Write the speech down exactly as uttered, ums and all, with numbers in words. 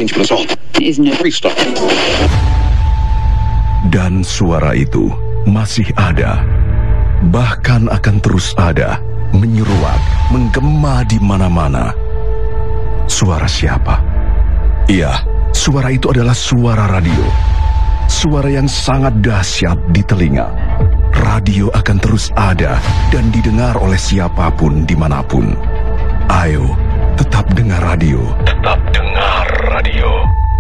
change for assault is no restart. Dan suara itu masih ada, bahkan akan terus ada, menyeruak, menggema di mana-mana. Suara siapa? Iya, suara itu adalah suara radio. Suara yang sangat dahsyat di telinga. Radio akan terus ada dan didengar oleh siapapun dimanapun. Ayo, tetap dengar radio. Tetap dengar radio.